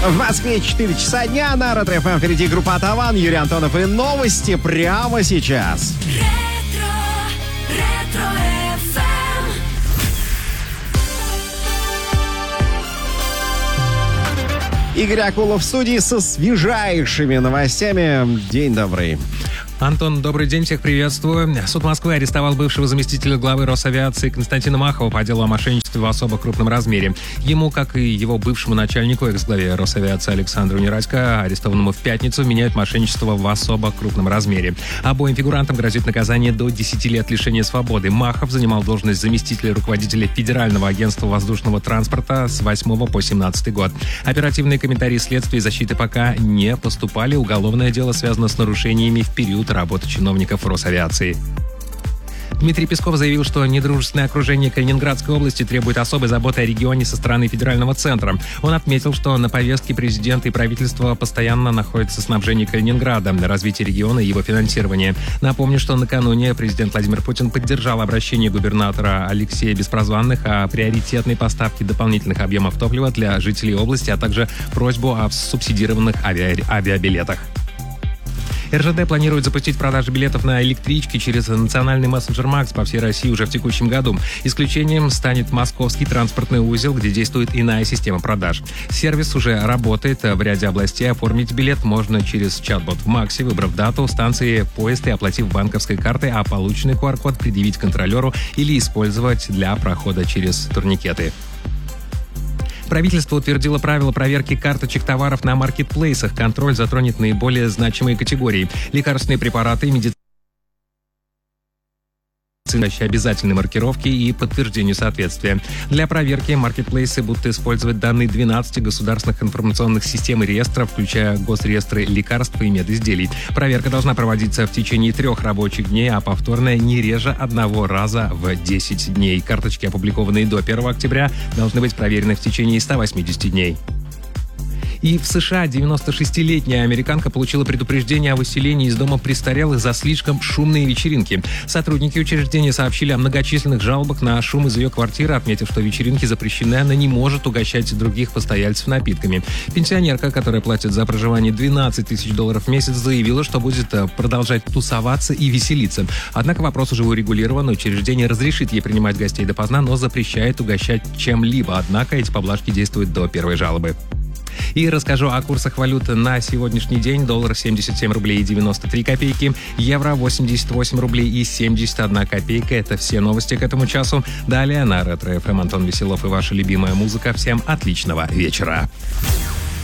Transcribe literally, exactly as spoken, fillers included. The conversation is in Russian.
В Москве четыре часа дня, на Ретро-эф эм впереди группа «Атаван», Юрий Антонов и новости прямо сейчас. Ретро, Ретро-эф эм. Игорь Акулов в студии со свежайшими новостями. День добрый. Антон, добрый день, всех приветствую. Суд Москвы арестовал бывшего заместителя главы Росавиации Константина Махова по делу о мошенничестве в особо крупном размере. Ему, как и его бывшему начальнику, экс-главе Росавиации Александру Нерадько, арестованному в пятницу, меняют мошенничество в особо крупном размере. Обоим фигурантам грозит наказание до десяти лет лишения свободы. Махов занимал должность заместителя руководителя Федерального агентства воздушного транспорта с восьмого по семнадцатый год. Оперативные комментарии следствия и защиты пока не поступали. Уголовное дело связано с нарушениями в период работы чиновников Росавиации. Дмитрий Песков заявил, что недружественное окружение Калининградской области требует особой заботы о регионе со стороны федерального центра. Он отметил, что на повестке президента и правительства постоянно находится снабжение Калининграда, развитие региона и его финансирование. Напомню, что накануне президент Владимир Путин поддержал обращение губернатора Алексея Беспрозванных о приоритетной поставке дополнительных объемов топлива для жителей области, а также просьбу о субсидированных ави... авиабилетах. эр жэ дэ планирует запустить продажи билетов на электрички через национальный мессенджер Макс по всей России уже в текущем году. Исключением станет московский транспортный узел, где действует иная система продаж. Сервис уже работает в ряде областей. Оформить билет можно через чат-бот в Максе, выбрав дату, станции, поезд и оплатив банковской картой, а полученный ку ар код предъявить контролеру или использовать для прохода через турникеты. Правительство утвердило правила проверки карточек товаров на маркетплейсах. Контроль затронет наиболее значимые категории: лекарственные препараты, медицинские обязательной маркировки и подтверждению соответствия. Для проверки маркетплейсы будут использовать данные двенадцати государственных информационных систем и реестров, включая госреестры лекарств и медизделий. Проверка должна проводиться в течение трех рабочих дней, а повторная не реже одного раза в десять дней. Карточки, опубликованные до первого октября, должны быть проверены в течение ста восьмидесяти дней. И в США девяносто шестилетняя американка получила предупреждение о выселении из дома престарелых за слишком шумные вечеринки. Сотрудники учреждения сообщили о многочисленных жалобах на шум из ее квартиры, отметив, что вечеринки запрещены, она не может угощать других постояльцев напитками. Пенсионерка, которая платит за проживание двенадцать тысяч долларов в месяц, заявила, что будет продолжать тусоваться и веселиться. Однако вопрос уже урегулирован, учреждение разрешит ей принимать гостей допоздна, но запрещает угощать чем-либо. Однако эти поблажки действуют до первой жалобы. И расскажу о курсах валют на сегодняшний день. Доллар семьдесят семь рублей и девяносто три копейки, евро восемьдесят восемь рублей и семьдесят одна копейка. Это все новости к этому часу. Далее на Ретро-эф эм Антон Веселов и ваша любимая музыка. Всем отличного вечера.